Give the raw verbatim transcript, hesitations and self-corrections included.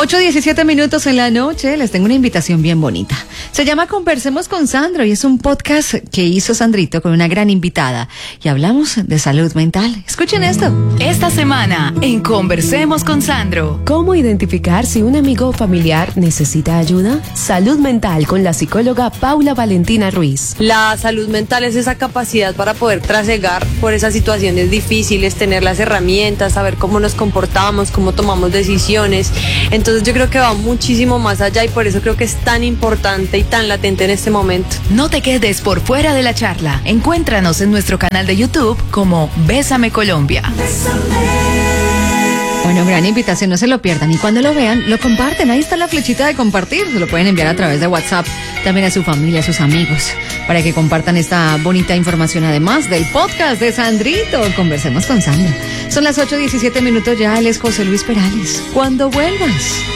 ocho diecisiete minutos en la noche, les tengo una invitación bien bonita. Se llama Conversemos con Sandro y es un podcast que hizo Sandrito con una gran invitada y hablamos de salud mental. Escuchen esto. Esta semana en Conversemos con Sandro. ¿Cómo identificar si un amigo o familiar necesita ayuda? Salud mental con la psicóloga Paula Valentina Ruiz. La salud mental es esa capacidad para poder trasegar por esas situaciones difíciles, tener las herramientas, saber cómo nos comportamos, cómo tomamos decisiones. Entonces yo creo que va muchísimo más allá y por eso creo que es tan importante y tan latente en este momento. No te quedes por fuera de la charla. Encuéntranos en nuestro canal de YouTube como Bésame Colombia. Bueno, gran invitación, no se lo pierdan. Y cuando lo vean, lo comparten. Ahí está la flechita de compartir. Se lo pueden enviar a través de WhatsApp también a su familia, a sus amigos, para que compartan esta bonita información, además del podcast de Sandrito. Conversemos con Sandro. Son las ocho diecisiete minutos ya. Él es José Luis Perales. Cuando vuelvas.